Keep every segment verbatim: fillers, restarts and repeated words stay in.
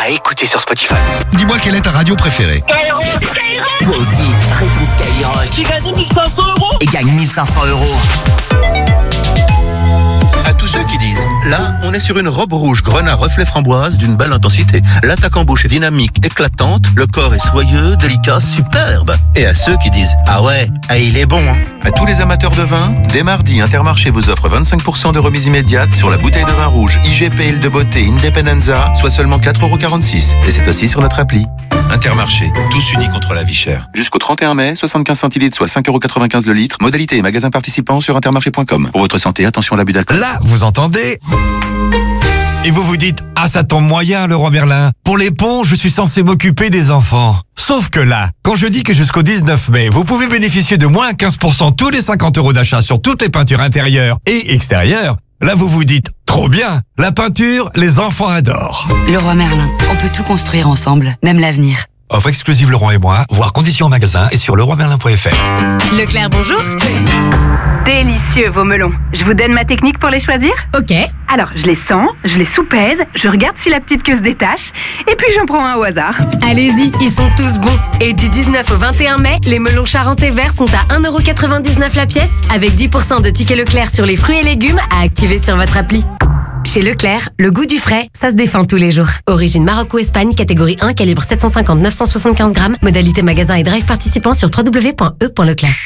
à écouter sur Spotify. Dis-moi quelle est ta radio préférée. Skyrock. Toi aussi, réponse Skyrock. Tu gagnes mille cinq cents euros Et gagne mille cinq cents euros. À tous ceux qui disent, là, on est sur une robe rouge grenat reflet framboise d'une belle intensité. L'attaque en bouche est dynamique, éclatante, le corps est soyeux, délicat, superbe. Et à ceux qui disent, ah ouais, ah, il est bon, hein. À tous les amateurs de vin, dès mardi, Intermarché vous offre vingt-cinq pour cent de remise immédiate sur la bouteille de vin rouge I G P Île de Beauté Independenza, soit seulement quatre euros quarante-six. Et c'est aussi sur notre appli. Intermarché, tous unis contre la vie chère. Jusqu'au trente et un mai, soixante-quinze centilitres, soit cinq euros quatre-vingt-quinze le litre. Modalité et magasin participant sur intermarché point com. Pour votre santé, attention à l'abus d'alcool. Là, vous entendez ? Et vous vous dites, ah ça tombe moyen Leroy Merlin. Pour les ponts, je suis censé m'occuper des enfants. Sauf que là, quand je dis que jusqu'au dix-neuf mai, vous pouvez bénéficier de moins quinze pour cent tous les cinquante euros d'achat sur toutes les peintures intérieures et extérieures, là vous vous dites, trop bien, la peinture, les enfants adorent. Leroy Merlin, on peut tout construire ensemble, même l'avenir. Offre exclusive Leroy et moi, voir conditions en magasin et sur leroy merlin point f r. Leclerc, bonjour. Délicieux vos melons. Je vous donne ma technique pour les choisir ? Ok. Alors, je les sens, je les soupèse, je regarde si la petite queue se détache, et puis j'en prends un au hasard. Allez-y, ils sont tous bons. Et du dix-neuf au vingt et un mai, les melons charentais verts sont à un euro quatre-vingt-dix-neuf la pièce, avec dix pour cent de tickets Leclerc sur les fruits et légumes à activer sur votre appli. Chez Leclerc, le goût du frais, ça se défend tous les jours. Origine Maroc-Espagne, catégorie un, calibre sept cent cinquante neuf cent soixante-quinze grammes. Modalité magasin et drive participant sur w w w point e point leclerc.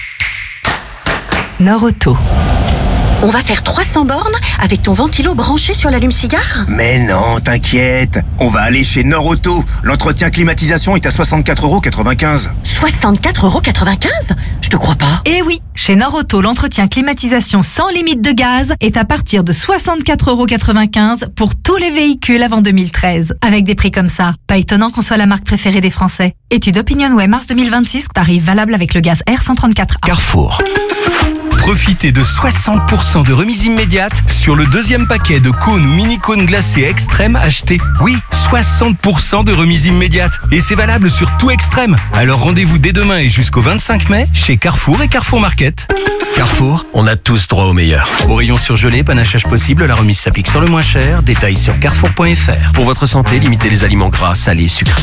Norauto. On va faire trois cents bornes avec ton ventilo branché sur l'allume-cigare ? Mais non, t'inquiète. On va aller chez Norauto. L'entretien climatisation est à soixante-quatre euros quatre-vingt-quinze. soixante-quatre euros quatre-vingt-quinze ? Je te crois pas. Eh oui, chez Norauto, l'entretien climatisation sans limite de gaz est à partir de soixante-quatre euros quatre-vingt-quinze pour tous les véhicules avant deux mille treize. Avec des prix comme ça, pas étonnant qu'on soit la marque préférée des Français. Étude OpinionWay mars deux mille vingt-six, tarif valable avec le gaz R cent trente-quatre A. Carrefour. Profitez de soixante pour cent de remise immédiate sur le deuxième paquet de cônes ou mini-cônes glacés Extrême achetés. Oui, soixante pour cent de remise immédiate. Et c'est valable sur tout Extrême. Alors rendez-vous dès demain et jusqu'au vingt-cinq mai chez Carrefour et Carrefour Market. Carrefour, on a tous droit au meilleur. Au rayon surgelé, panachage possible, la remise s'applique sur le moins cher. Détails sur carrefour point f r. Pour votre santé, limitez les aliments gras, salés et sucrés.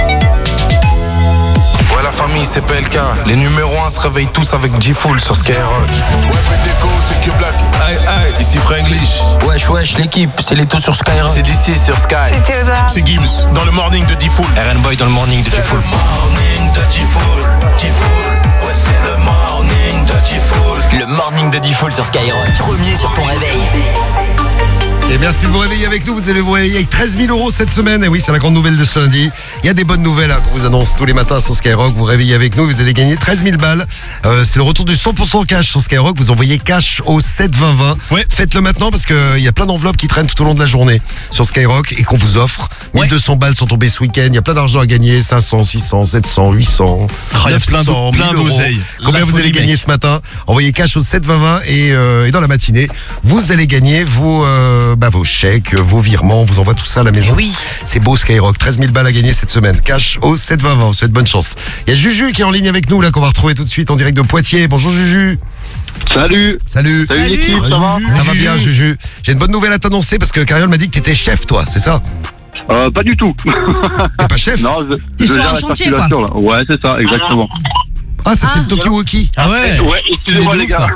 Ouais, la famille, c'est P L K. Les numéros un se réveillent tous avec G-Full sur Skyrock. Ouais, Déco, c'est Q-Black. Aïe, aïe, ici Franglish. Wesh, wesh, l'équipe, c'est les taux sur Skyrock. C'est d'ici sur Sky. C'est Théodore. C'est Gims, dans le morning de G-Full. R N Boy dans le morning de G-Full. Morning de G-Full. G-Full, ouais, c'est le morning de G-Full. Le morning de G-Full sur Skyrock. Premier sur ton réveil. Et merci de vous réveiller avec nous. Vous allez vous réveiller avec treize mille euros cette semaine. Et oui, c'est la grande nouvelle de ce lundi. Il y a des bonnes nouvelles hein, qu'on vous annonce tous les matins sur Skyrock. Vous réveillez avec nous, vous allez gagner treize mille balles. Euh, c'est le retour du cent pour cent cash sur Skyrock. Vous envoyez cash au sept vingt vingt. Ouais. Faites-le maintenant parce qu'il euh, y a plein d'enveloppes qui traînent tout au long de la journée sur Skyrock et qu'on vous offre. mille deux cents balles sont tombées ce week-end. Il y a plein d'argent à gagner. cinq cents, six cents, sept cents, huit cents, Oh, neuf cents, plein mille euros. d'oseilles. Combien La vous folie, allez gagner mec. ce matin? Envoyez cash au sept vingt vingt et, euh, et dans la matinée, vous allez gagner vos, euh, bah, vos chèques, vos virements. On vous envoie tout ça à la maison. Eh oui. C'est beau Skyrock. treize mille balles à gagner cette semaine. Cash au sept vingt vingt. On vous souhaite bonne chance. Il y a Juju qui est en ligne avec nous là qu'on va retrouver tout de suite en direct de Poitiers. Bonjour Juju. Salut. Salut. Salut l'équipe, ça va? Ça va bien Juju. J'ai une bonne nouvelle à t'annoncer parce que Cariole m'a dit que t'étais chef toi, c'est ça? Euh, pas du tout. T'es pas chef? Non, je, T'es je sur gère un la chantier, circulation, là. Ouais, c'est ça, exactement. Ah, ça c'est le Tokiwoki. Ah ouais. Ouais, excusez-moi les gars.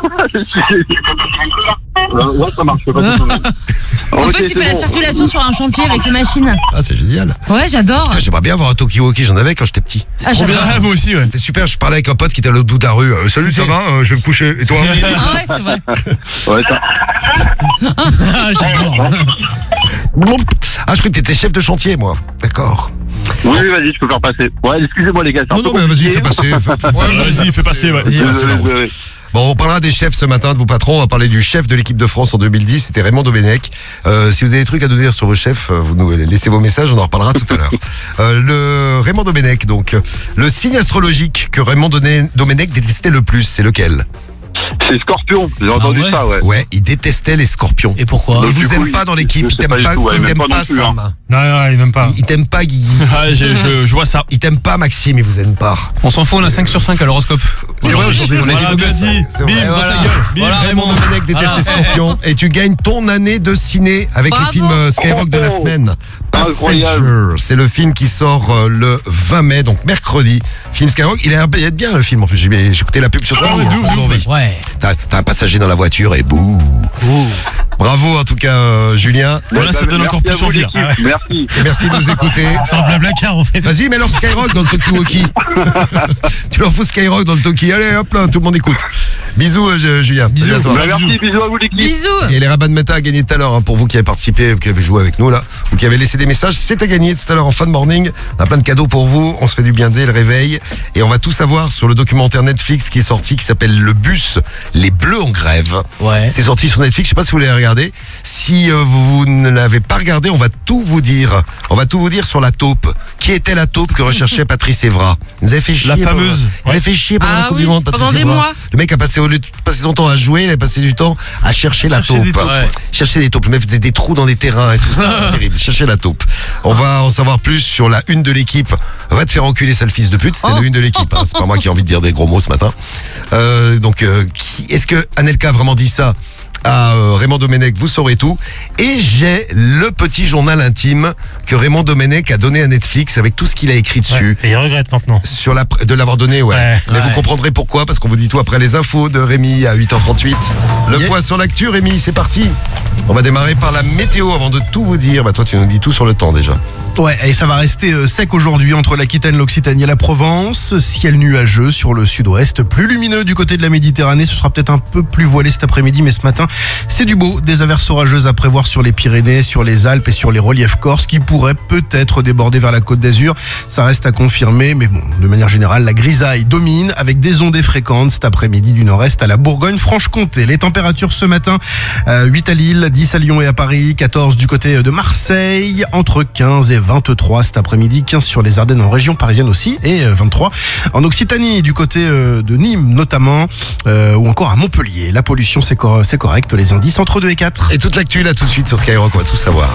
Euh, ouais, ça marche, je peux pas tout tourner. En Ok, fait, il c'est fait la bon. circulation sur un chantier avec les machines. Ah, c'est génial. Ouais, j'adore. Putain, j'aimerais bien avoir un Tokiwoki, j'en avais quand j'étais petit. Ah, j'adore. Ah, moi aussi, ouais. C'était super, je parlais avec un pote qui était à l'autre bout de la rue. Euh, Salut, ça va? Euh, Je vais me coucher. Et toi? Ah ouais, c'est vrai. Ouais, ça. Ah, j'adore. Ah, je croyais que t'étais chef de chantier, moi. D'accord. Oui, oui, vas-y, je peux faire passer. Ouais, excusez-moi les gars. c'est un Non, peu non, mais vas-y, compliqué. fais passer. Fais- fais- ouais, Vas-y, fais passer, ouais. Vas-y, passe la route. Désolé. Bon, on parlera des chefs ce matin, de vos patrons. On va parler du chef de l'équipe de France en deux mille dix. C'était Raymond Domenech. Euh, si vous avez des trucs à nous dire sur vos chefs, euh, vous nous laissez vos messages. On en reparlera tout à l'heure. Euh, le Raymond Domenech, donc, le signe astrologique que Raymond Doné- Domenech détestait le plus, c'est lequel? C'est Scorpion, j'ai entendu ouais ça, ouais. Ouais, il détestait les scorpions. Et pourquoi? Il Donc, vous du aime coup, pas dans il- l'équipe. je Il sais t'aime pas du pas, tout, ouais, il même t'aime pas non pas, plus, Sam. hein. Non, non, il m'aime pas. Il, il t'aime pas, Guigui. Ah, je, je, je vois ça. Il t'aime pas, Maxime. Il vous aime pas. On s'en fout, on a cinq sur cinq à l'horoscope. C'est vrai, aujourd'hui, on a dit Voilà, deux vas-y, C'est vrai. bim, dans Voilà. sa gueule. Bim, Voilà, Raymond Domenech déteste Voilà. les scorpions. Et tu gagnes ton année de ciné avec Bravo. le film euh, Skyrock de la semaine. Pas Passenger. C'est le film qui sort euh, le vingt mai, donc mercredi. Film Skyrock. Il a l'air bien le film en plus. J'ai, j'ai écouté la pub sur Ah, son ouais, ça donne envie. Ouais. T'as, t'as un passager dans la voiture et bouh. Bravo en tout cas, euh, Julien. Voilà, ça donne encore plus envie. Merci. Et merci de nous écouter. C'est un blablacar en fait. Vas-y, mets leur Skyrock dans le Talkie-Walkie. Tu leur fous Skyrock dans le Talkie. Allez, hop là, tout le monde écoute. Bisous, euh, Julien. Bisous. Salut à toi. Bah, merci, bisous à vous l'équipe. Bisous. Et les rabats de méta à gagner tout à l'heure, hein, pour vous qui avez participé, qui avez joué avec nous là, ou qui avez laissé des messages, c'est à gagner tout à l'heure en Fun Morning. On a plein de cadeaux pour vous, on se fait du bien dès le réveil. Et on va tout savoir sur le documentaire Netflix qui est sorti, qui s'appelle Le Bus, les Bleus en grève. Ouais. C'est sorti sur Netflix, je sais pas si vous l'avez regardé. Si euh, vous ne l'avez pas regardé, on va tout vous dire. On va tout vous dire sur la taupe. Qui était la taupe que recherchait Patrice Evra? Il nous avait fait chier. La pendant- fameuse. Il avait fait chier pendant Ah la Coupe oui, du Monde, Patrice pendant des Evra. mois. Le mec a passé, au lieu de passer son temps à jouer, il a passé du temps à chercher la Chercher taupe. des taupes. Ouais. Chercher des taupes. Le mec faisait des trous dans les terrains et tout ça. C'est terrible. Chercher la taupe. On va en savoir plus sur la une de l'équipe. Va te faire enculer, sale fils de pute. C'était Oh. la une de l'équipe. Hein. C'est pas moi qui ai envie de dire des gros mots ce matin. Euh, donc, euh, qui- est-ce que Anelka a vraiment dit ça à euh, Raymond Domenech? Vous saurez tout. Et j'ai le petit journal intime que Raymond Domenech a donné à Netflix avec tout ce qu'il a écrit dessus. Et il regrette maintenant. Sur la, pr- de l'avoir donné, ouais. Ouais. Mais Ouais. vous comprendrez pourquoi, parce qu'on vous dit tout après les infos de Rémi à huit heures trente-huit. Le Yeah. point sur l'actu, Rémi, c'est parti. On va démarrer par la météo avant de tout vous dire. Bah toi, tu nous dis tout sur le temps déjà. Ouais, et ça va rester euh, sec aujourd'hui entre l'Aquitaine, l'Occitanie et la Provence. Ciel nuageux sur le sud-ouest, plus lumineux du côté de la Méditerranée. Ce sera peut-être un peu plus voilé cet après-midi, mais ce matin, c'est du beau. Des averses orageuses à prévoir sur les Pyrénées, sur les Alpes et sur les reliefs corses qui pourraient peut-être déborder vers la Côte d'Azur. Ça reste à confirmer, mais bon, de manière générale, la grisaille domine avec des ondées fréquentes cet après-midi du nord-est à la Bourgogne-Franche-Comté. Les températures ce matin, euh, huit à Lille, dix à Lyon et à Paris, quatorze du côté de Marseille, entre quinze et vingt-trois cet après-midi, quinze sur les Ardennes en région parisienne aussi, et vingt-trois en Occitanie, du côté euh, de Nîmes notamment, euh, ou encore à Montpellier. La pollution, c'est, cor- c'est correct, les indices entre deux et quatre. Et toute l'actu là tout de suite sur Skyrock, on va tout savoir.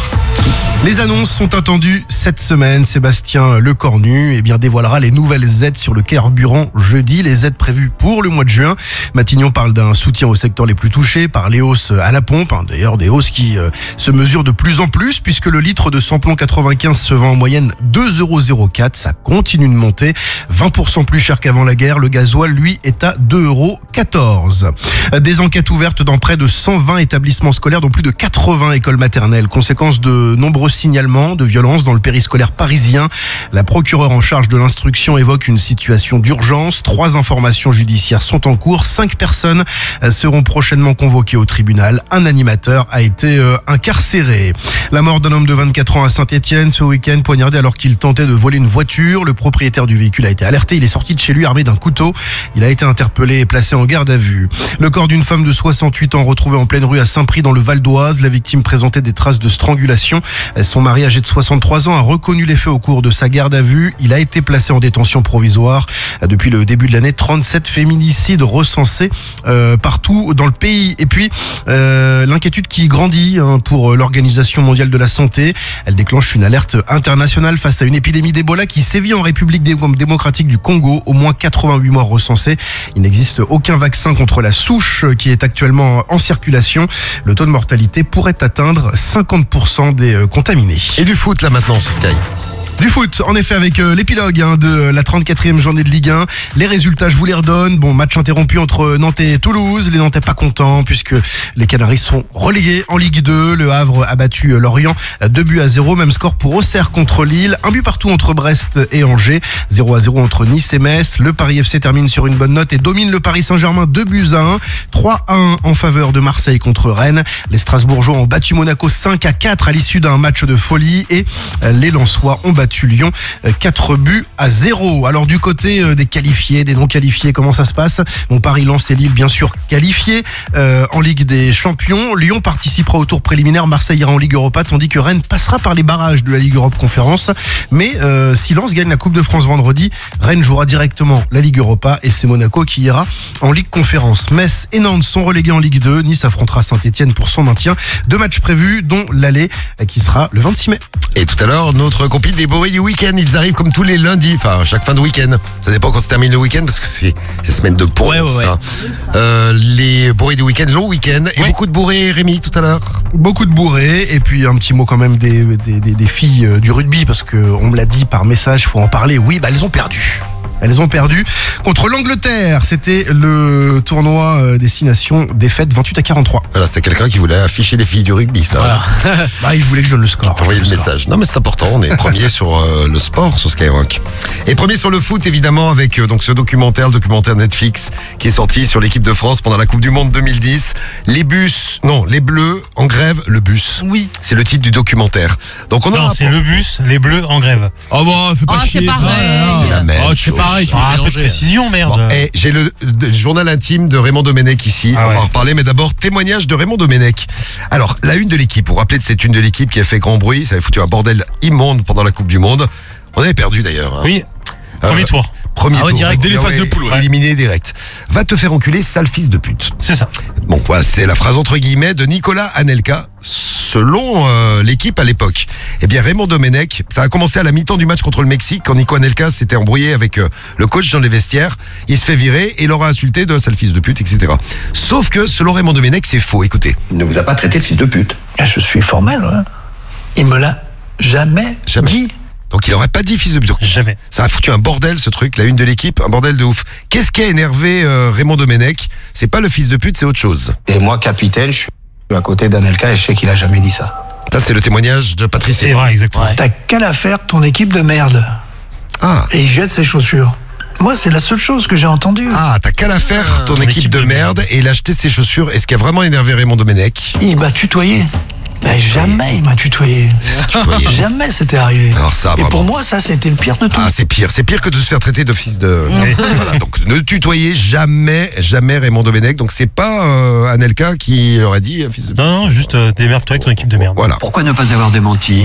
Les annonces sont attendues cette semaine. Sébastien Lecornu eh bien, dévoilera les nouvelles aides sur le carburant jeudi, les aides prévues pour le mois de juin. Matignon parle d'un soutien aux secteurs les plus touchés par les hausses à la pompe, hein, d'ailleurs des hausses qui euh, se mesurent de plus en plus puisque le litre de samplon quatre-vingt-quinze se vend en moyenne deux euros zéro quatre, ça continue de monter, vingt pour cent plus cher qu'avant la guerre. Le gasoil, lui, est à deux euros quatorze. Des enquêtes ouvertes dans près de cent vingt établissements scolaires, dont plus de quatre-vingts écoles maternelles. Conséquence de nombreux signalements de violences dans le périscolaire parisien. La procureure en charge de l'instruction évoque une situation d'urgence. Trois informations judiciaires sont en cours. Cinq personnes seront prochainement convoquées au tribunal. Un animateur a été euh, incarcéré. La mort d'un homme de vingt-quatre ans à Saint-Étienne ce week-end, poignardé alors qu'il tentait de voler une voiture. Le propriétaire du véhicule a été alerté. Il est sorti de chez lui armé d'un couteau. Il a été interpellé et placé en garde à vue. Le corps d'une femme de soixante-huit ans retrouvé en pleine rue à Saint-Prix dans le Val d'Oise. La victime présentait des traces de strangulation. Son mari, âgé de soixante-trois ans, a reconnu les faits au cours de sa garde à vue. Il a été placé en détention provisoire. Depuis le début de l'année, trente-sept féminicides recensés euh, partout dans le pays. Et puis, euh, l'inquiétude qui grandit hein, pour l'Organisation mondiale de la santé. Elle déclenche une alerte internationale face à une épidémie d'Ebola qui sévit en République dé- démocratique du Congo. Au moins quatre-vingt-huit morts recensés. Il n'existe aucun vaccin contre la souche qui est actuellement en circulation. Le taux de mortalité pourrait atteindre cinquante pour cent des euh, contaminés. Et du foot là maintenant sur Sky. Du foot, en effet, avec euh, l'épilogue hein, de la trente-quatrième journée de Ligue un. Les résultats, je vous les redonne. Bon, match interrompu entre Nantes et Toulouse. Les Nantais pas contents puisque les Canaries sont relégués en Ligue deux. Le Havre a battu euh, Lorient deux buts à zéro. Même score pour Auxerre contre Lille. Un but partout entre Brest et Angers. zéro à zéro entre Nice et Metz. Le Paris F C termine sur une bonne note et domine le Paris Saint-Germain deux buts à un. trois à un en faveur de Marseille contre Rennes. Les Strasbourgeois ont battu Monaco cinq à quatre à l'issue d'un match de folie. Et euh, les Lensois ont battu Lyon quatre buts à zéro. Alors du côté des qualifiés, des non qualifiés, comment ça se passe? Bon, Paris, Lens et Lille bien sûr qualifiés euh, en Ligue des Champions. Lyon participera au tour préliminaire, Marseille ira en Ligue Europa, tandis que Rennes passera par les barrages de la Ligue Europe Conférence. Mais euh, si Lens gagne la Coupe de France vendredi, Rennes jouera directement la Ligue Europa et c'est Monaco qui ira en Ligue Conférence. Metz et Nantes sont relégués en Ligue deux. Nice affrontera Saint-Étienne pour son maintien. Deux matchs prévus, dont l'aller qui sera le vingt-six mai. Et tout à l'heure, notre compil des bourrés du week-end, ils arrivent comme tous les lundis, enfin chaque fin de week-end. Ça dépend quand se termine le week-end parce que c'est la semaine de pont. Ouais, ouais, ouais. ça. Euh, les bourrés du week-end, long week-end. Et Ouais. beaucoup de bourrés, Rémi, tout à l'heure. Beaucoup de bourrés, et puis un petit mot quand même des, des, des, des filles euh, du rugby, parce qu'on me l'a dit par message, faut en parler. Oui, bah elles ont perdu. Elles ont perdu contre l'Angleterre. C'était le tournoi euh, Destination, défaite vingt-huit à quarante-trois. Voilà, c'était quelqu'un qui voulait afficher les filles du rugby, ça. Voilà. Bah, il voulait que je donne le score. Envoyez le Je donne score. message. Non mais c'est important, on est premier sur euh, le sport sur Skyrock. Et premier sur le foot évidemment avec euh, donc ce documentaire, le documentaire Netflix qui est sorti sur l'équipe de France pendant la Coupe du Monde deux mille dix. Les bus, non, les Bleus en grève, le bus. Oui. C'est le titre du documentaire. Donc on Non, aura c'est le bus, les bleus en grève. Oh bon, fais pas Ah, c'est chier. pareil. c'est la même Oh, c'est chose. pareil, tu Ah, vas un peu de mélanger. précision, merde. Bon, et j'ai le, le journal intime de Raymond Domenech ici, Ah on va ouais. en reparler, mais d'abord témoignage de Raymond Domenech. Alors, la une de l'équipe, vous vous rappelez de cette une de l'équipe qui a fait grand bruit, ça avait foutu un bordel immonde pendant la Coupe du Monde. On avait perdu d'ailleurs. hein. Oui, Euh, premier tour. Premier Ah ouais, tour. direct, dès les Ah phases ouais, de poule, ouais. Éliminé direct. Va te faire enculer, sale fils de pute. C'est ça. Bon, voilà, c'était la phrase entre guillemets de Nicolas Anelka, selon euh, l'équipe à l'époque. Eh bien, Raymond Domenech, ça a commencé à la mi-temps du match contre le Mexique, quand Nico Anelka s'était embrouillé avec euh, le coach dans les vestiaires. Il se fait virer et il l'aura insulté de sale fils de pute, et cetera. Sauf que, selon Raymond Domenech, c'est faux. Écoutez. Il ne vous a pas traité de fils de pute. Je suis formel, hein. Il me l'a jamais, Jamais. dit. Donc il aurait pas dit fils de pute. Jamais. Ça a foutu un bordel ce truc, la une de l'équipe, un bordel de ouf. Qu'est-ce qui a énervé euh, Raymond Domenech? C'est pas le fils de pute, c'est autre chose. Et moi, capitaine, je suis à côté d'Anelka et je sais qu'il a jamais dit ça. Ça c'est le témoignage de Patrice. C'est vrai, exactement. T'as qu'à la faire ton équipe de merde. Ah. Et il jette ses chaussures. Moi, c'est la seule chose que j'ai entendue. Ah, t'as qu'à la faire ton, équipe, de, merde, et il a acheté ses chaussures. Et ce qui a vraiment énervé Raymond Domenech? Il m'a tutoyé. Mais jamais il m'a tutoyé. tutoyé. Jamais c'était arrivé. Alors ça, Et vraiment. pour moi, ça, c'était le pire de tout. Ah, c'est pire. C'est pire que de se faire traiter de fils de... Oui. Voilà, donc ne tutoyez jamais, jamais Raymond Domenech. Donc c'est pas euh, Anelka qui leur a dit euh, fils de... Non, non, juste euh, démerde-toi avec ton équipe de merde. Voilà. Pourquoi ne pas avoir démenti?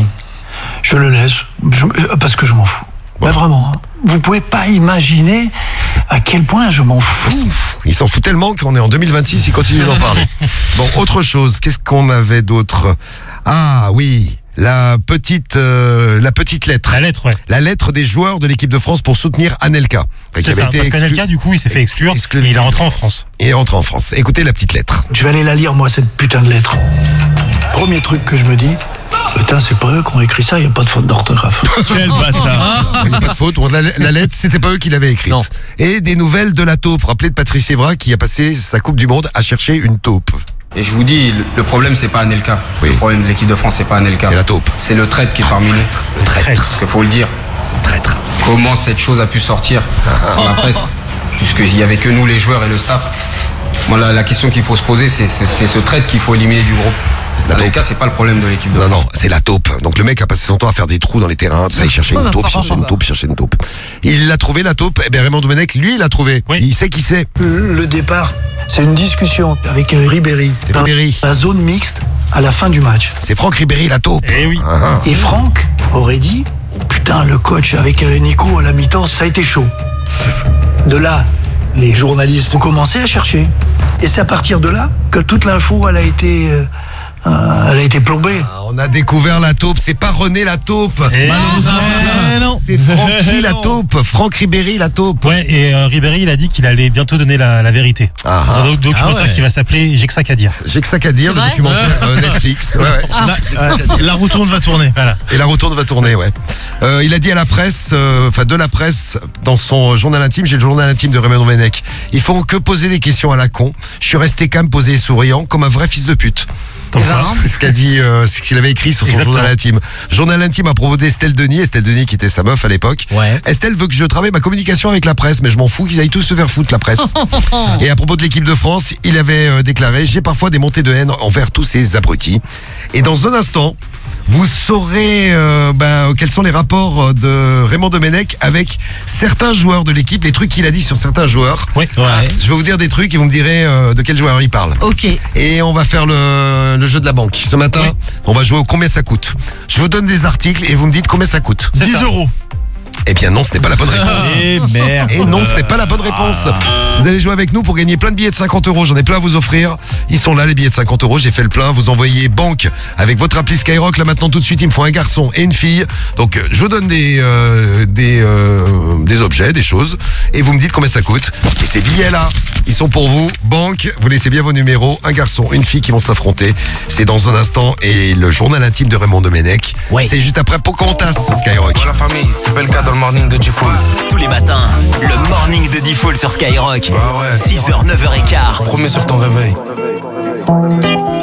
Je le laisse. Je- euh, parce que je m'en fous. Mais vraiment. hein. Vous pouvez pas imaginer à quel point je m'en fous. Il s'en fout tellement qu'on est en deux mille vingt-six, il continue d'en parler. Bon, autre chose, qu'est-ce qu'on avait d'autre? Ah oui, la petite, euh, la petite lettre. La lettre, ouais. La lettre des joueurs de l'équipe de France pour soutenir Anelka. Qui C'est avait ça, été parce exclu- qu'Anelka, du coup, il s'est fait exclure exclu- et il est rentré en France. Il est rentré en France. Écoutez la petite lettre. Je vais aller la lire, moi, cette putain de lettre. Premier truc que je me dis, putain, c'est pas eux qui ont écrit ça, il n'y a pas de faute d'orthographe. Quel bâtard. Il n'y a pas de faute. La, la lettre, c'était pas eux qui l'avaient écrite. Non. Et des nouvelles de la taupe. Rappelez de Patrice Evra qui a passé sa Coupe du Monde à chercher une taupe. Et je vous dis, le- le problème c'est pas Anelka. Oui. Le problème de l'équipe de France c'est pas Anelka. C'est la taupe. C'est le traître qui est parmi nous. Le traître. Parce qu'il faut le dire. C'est le traître. Comment cette chose a pu sortir dans la presse, puisqu'il y avait que nous les joueurs et le staff. Moi la, la question qu'il faut se poser c'est, c'est, c'est ce traître qu'il faut éliminer du groupe. La Anelka c'est pas le problème de l'équipe de Non, France. non, c'est la taupe. Donc le mec a passé son temps à faire des trous dans les terrains, tout ça, il cherchait une taupe, il cherchait une taupe, il cherchait une taupe. Il l'a trouvé, la taupe. Eh bien, Raymond Domenech, lui, il l'a trouvé. Oui. Il sait qui c'est. Le départ, c'est une discussion avec euh, Ribéry. C'est Dans Ribéry. la zone mixte à la fin du match. C'est Franck Ribéry, la taupe. Eh oui. Ah, ah. Et Franck aurait dit, oh, putain, le coach avec euh, Nico à la mi-temps, ça a été chaud. De là, les journalistes ont commencé à chercher. Et c'est à partir de là que toute l'info, elle a été, euh, euh, elle a été plombée. Ah, on a découvert la taupe. C'est pas René la taupe. Et- Eh non. C'est Francky la Non. taupe. Franck Ribéry la taupe. Ouais, et euh, Ribéry, il a dit qu'il allait bientôt donner la, la vérité. Ah, Dans un doc- documentaire Ah ouais. qui va s'appeler J'ai que ça qu'à dire. j'ai que ça qu'à dire, C'est le vrai documentaire euh, Netflix. Ouais, ouais, j'ai- Ah. j'ai que ça qu'à dire. La roue tourne va tourner. Voilà. Et la retourne va tourner, ouais. Euh, il a dit à la presse, euh, enfin de la presse, dans son journal intime, j'ai le journal intime de Raymond Domenech. Ils font que poser des questions à la con. Je suis resté calme, posé et souriant, comme un vrai fils de pute. Comme ça. C'est ce qu'a dit, euh, c'est ce qu'il avait écrit sur son Exactement. journal intime. Journal intime à propos d'Estelle Denis, Estelle Denis qui était sa meuf à l'époque. Ouais. Estelle veut que je travaille ma communication avec la presse, mais je m'en fous qu'ils aillent tous se faire foutre la presse. Et à propos de l'équipe de France, il avait euh, déclaré, j'ai parfois des montées de haine envers tous ces abrutis. Et dans un instant, vous saurez euh, ben, quels sont les rapports de Raymond Domenech avec certains joueurs de l'équipe, les trucs qu'il a dit sur certains joueurs. Oui. Ouais. Je vais vous dire des trucs et vous me direz euh, de quel joueur il parle. Ok. Et on va faire le, le jeu de la banque. Ce matin, Oui. on va jouer au combien ça coûte. Je vous donne des articles et vous me dites combien ça coûte. C'est dix ça. euros. Eh bien non, ce n'est pas la bonne réponse. Et merde. Et non, ce n'est pas la bonne réponse. Vous allez jouer avec nous pour gagner plein de billets de cinquante euros. J'en ai plein à vous offrir. Ils sont là, les billets de cinquante euros. J'ai fait le plein. Vous envoyez banque avec votre appli Skyrock. Là maintenant, tout de suite, il me faut un garçon et une fille. Donc, je vous donne des, euh, des, euh, des objets, des choses. Et vous me dites combien ça coûte. Et ces billets-là, ils sont pour vous. Banque, vous laissez bien vos numéros. Un garçon, une fille qui vont s'affronter. C'est dans un instant. Et le journal intime de Raymond Domenech. Ouais. C'est juste après Pocahontas, Skyrock. Voilà, famille, c'est Pelka dans le morning de G-Full. Tous les matins, le morning de D-Full sur Skyrock. Bah ouais. six heures, neuf heures quinze. Promets sur ton réveil.